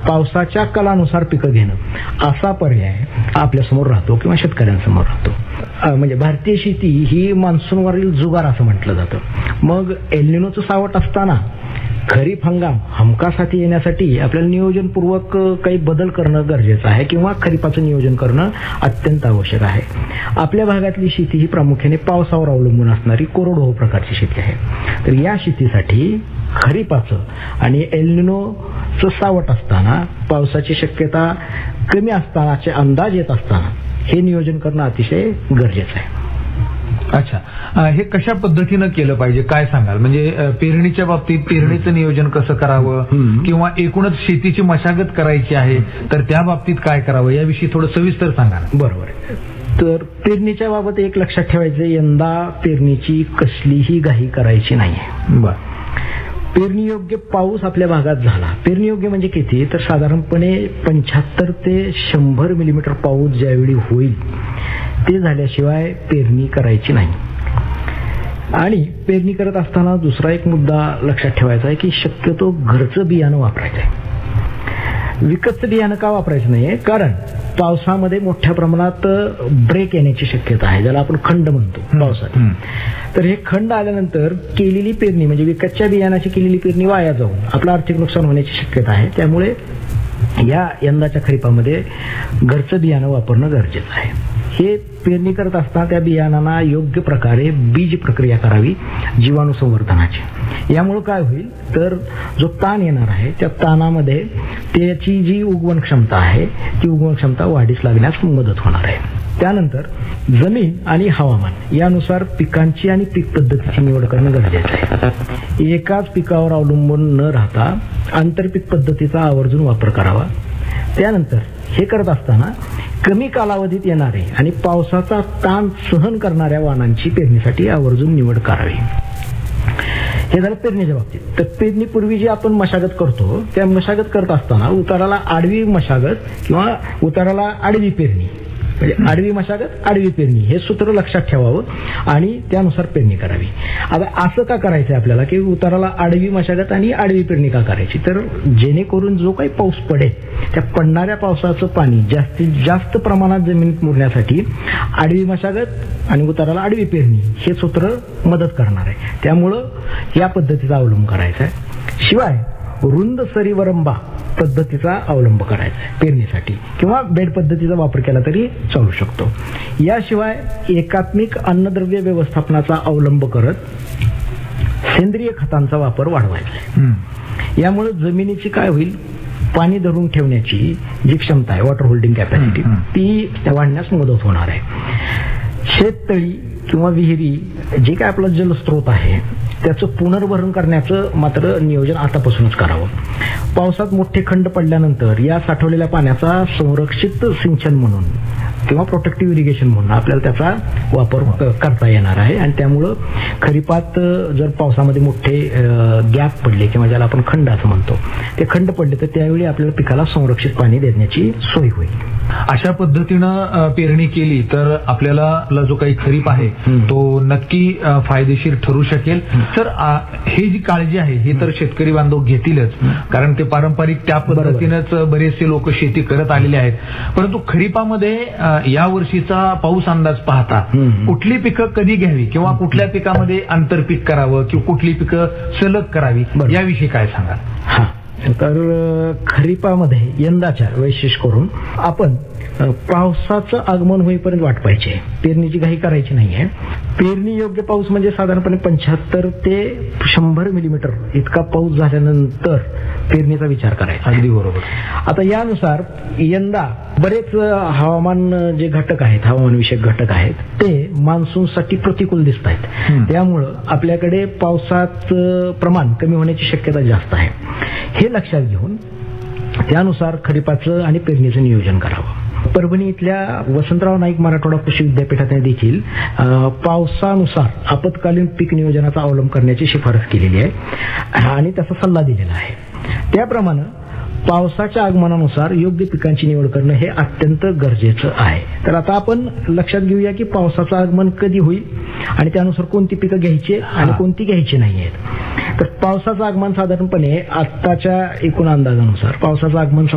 पावसाच्या कलानुसार पिकं घेणं असा पर्याय आपल्यासमोर राहतो किंवा शेतकऱ्यांसमोर राहतो. म्हणजे भारतीय शेती ही मान्सूनवरील जुगार असं म्हटलं जातं. मग एल निनोचं सावट असताना खरीप हंगाम हमखास हाती येण्यासाठी आपल्याला नियोजनपूर्वक काही बदल करणं गरजेचं आहे किंवा खरीपाचं नियोजन करणं अत्यंत आवश्यक आहे. आपल्या भागातली शेती ही प्रामुख्याने पावसावर अवलंबून असणारी कोरडवाहू प्रकारची शेती आहे. तर या शेतीसाठी खरीपाचं आणि एल निनोचं सावट असताना पावसाची शक्यता कमी असतानाचे अंदाज येत असताना हे नियोजन करणं अतिशय गरजेचं आहे. अच्छा, हे कशा पद्धतीनं केलं पाहिजे काय सांगाल? म्हणजे पेरणीच्या बाबतीत पेरणीचं नियोजन कसं करावं किंवा एकूणच शेतीची मशागत करायची आहे तर त्या बाबतीत काय करावं याविषयी थोडं सविस्तर सांगा. बरोबर आहे. तर पेरणीच्या बाबत एक लक्षात ठेवायचं, यंदा पेरणीची कसलीही घाई करायची नाहीये. बरं. पेरणी योग्य पाऊस आपल्या भागात झाला. पेरणी योग्य म्हणजे किती? तर साधारणपणे 75 ते 100 मिलीमीटर पाऊस ज्यावेळी होईल ते झाल्याशिवाय पेरणी करायची नाही. आणि पेरणी करत असताना दुसरा एक मुद्दा लक्षात ठेवायचा आहे की शक्यतो घरचं बियाणं वापरायचं आहे. विकतचं बियाणं का वापरायचं नाहीये? कारण पावसामध्ये मोठ्या प्रमाणात ब्रेक येण्याची शक्यता आहे, ज्याला आपण खंड म्हणतो पावसात. तर हे खंड आल्यानंतर केलेली पेरणी म्हणजे विकतच्या बियाणाची केलेली पेरणी वाया जाऊन आपलं आर्थिक नुकसान होण्याची शक्यता आहे. त्यामुळे या यंदाच्या खरीपामध्ये घरचं बियाणं वापरणं गरजेचं आहे. हे पेरणी करत असताना त्या बियाणांना योग्य प्रकारे बीज प्रक्रिया करावी जीवाणू संवर्धनाची. यामुळे काय होईल तर जो ताण येणार आहे त्या ताणामध्ये त्याची जी उगवण क्षमता आहे ती उगवण क्षमता वाढीस लागण्यास मदत होणार आहे. त्यानंतर जमीन आणि हवामान यानुसार पिकांची आणि पीक पद्धतीची निवड करणं गरजेचं आहे. एकाच पिकावर अवलंबून न राहता आंतरपीक पद्धतीचा आवर्जून वापर करावा. त्यानंतर हे करत असताना कमी कालावधीत येणारे आणि पावसाचा ताण सहन करणाऱ्या वाणांची पेरणीसाठी आवर्जून निवड करावी. हे झालं पेरणीच्या बाबतीत. तर पेरणीपूर्वी जी आपण मशागत करतो त्या मशागत करत असताना उताराला आडवी मशागत किंवा उताराला आडवी पेरणी म्हणजे आडवी मशागत आडवी पेरणी हे सूत्र लक्षात ठेवावं आणि त्यानुसार पेरणी करावी. आता असं का करायचं आपल्याला की उताराला आडवी मशागत आणि आडवी पेरणी का करायची? तर जेणेकरून जो काही पाऊस पडेल त्या पडणाऱ्या पावसाचं पाणी जास्तीत जास्त प्रमाणात जमिनीत मुरण्यासाठी आडवी मशागत आणि उताराला आडवी पेरणी हे सूत्र मदत करणार आहे. त्यामुळं या पद्धतीचा अवलंब करायचा आहे. शिवाय रुंद सरीवरंबा पद्धतीचा अवलंब करायचा आहे पेरणीसाठी किंवा बेड पद्धतीचा वापर केला तरी चालू शकतो. याशिवाय एकात्मिक अन्नद्रव्य व्यवस्थापनाचा अवलंब करत सेंद्रिय खतांचा वापर वाढवायचा आहे. यामुळे जमिनीची काय होईल पाणी धरून ठेवण्याची जी क्षमता आहे वॉटर होल्डिंग कॅपॅसिटी ती वाढण्यास मदत होणार आहे. शेततळी किंवा विहिरी जे काय आपला जलस्रोत आहे त्याचं पुनर्भरण करण्याचं मात्र नियोजन आतापासूनच करावं. पावसात मोठे खंड पडल्यानंतर या साठवलेल्या पाण्याचा संरक्षित सिंचन म्हणून किंवा प्रोटेक्टिव्ह इरिगेशन म्हणून आपल्याला त्याचा वापर करता येणार आहे. आणि त्यामुळं खरीपात जर पावसामध्ये मोठे गॅप पडले किंवा ज्याला आपण खंड असं म्हणतो ते खंड पडले तर त्यावेळी आपल्याला पिकाला संरक्षित पाणी देण्याची सोय होईल. अशा पद्धतीनं पेरणी केली तर आपल्याला जो काही खरीप आहे तो नक्की फायदेशीर ठरू शकेल. तर हे जी काळजी आहे ही तर शेतकरी बांधव घेतीलच कारण ते पारंपरिक त्या पद्धतीनेच बरेचसे लोक शेती करत आलेले आहेत. परंतु खरीपामध्ये या वर्षीचा पाऊस अंदाज पाहता कुठली पिकं कधी घ्यावी किंवा कुठल्या पिकामध्ये आंतरपीक करावं किंवा कुठली पिकं सलग करावी याविषयी काय सांगाल? तर खरीपामध्ये यंदाच्या विशेष करून आपण पावसाचं आगमन होईपर्यंत वाट पाहिजे. पेरणीची घाई करायची नाहीये. पेरणी योग्य पाऊस म्हणजे साधारणपणे 75 ते 100 मिलीमीटर इतका पाऊस झाल्यानंतर पेरणीचा विचार करायचा. अगदी बरोबर. आता यानुसार यंदा बरेच हवामान जे घटक आहेत हवामानविषयक घटक आहेत ते मान्सूनसाठी प्रतिकूल दिसत आहेत. त्यामुळं आपल्याकडे पावसाचं प्रमाण कमी होण्याची शक्यता जास्त आहे. हे लक्षात घेऊन त्यानुसार खरीपाचं आणि पेरणीचं नियोजन करावं. परभणी इथल्या वसंतराव नाईक मराठवाडा कृषी विद्यापीठाने देखील पावसानुसार आपत्कालीन पीक नियोजनाचा अवलंब करण्याची शिफारस केलेली आहे आणि त्याचा सल्ला दिलेला आहे. त्याप्रमाणे पावसाच्या आगमनानुसार योग्य पिकांची निवड करणं हे अत्यंत गरजेचं आहे. तर आता आपण लक्षात घेऊया की पावसाचं आगमन कधी होईल आणि त्यानुसार कोणती पिकं घ्यायची आणि कोणती घ्यायची नाही आहेत. तर पावसाचं आगमन साधारणपणे आत्ताच्या एकूण अंदाजानुसार पावसाचं आगमन